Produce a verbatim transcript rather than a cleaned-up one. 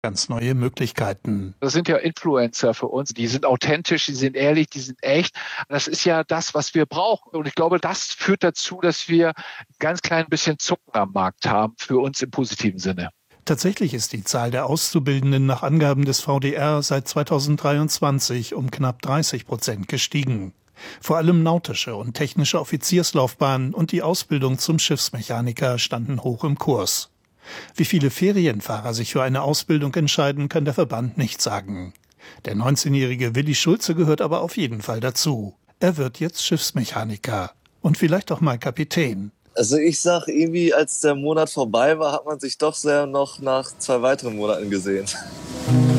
Ganz neue Möglichkeiten. Das sind ja Influencer für uns. Die sind authentisch, die sind ehrlich, die sind echt. Das ist ja das, was wir brauchen. Und ich glaube, das führt dazu, dass wir ein ganz klein bisschen Zucken am Markt haben, für uns im positiven Sinne. Tatsächlich ist die Zahl der Auszubildenden nach Angaben des V D R seit zweitausenddreiundzwanzig um knapp dreißig Prozent gestiegen. Vor allem nautische und technische Offizierslaufbahnen und die Ausbildung zum Schiffsmechaniker standen hoch im Kurs. Wie viele Ferienfahrer sich für eine Ausbildung entscheiden, kann der Verband nicht sagen. Der neunzehnjährige Willi Schulze gehört aber auf jeden Fall dazu. Er wird jetzt Schiffsmechaniker und vielleicht auch mal Kapitän. Also ich sag irgendwie, als der Monat vorbei war, hat man sich doch sehr noch nach zwei weiteren Monaten gesehen.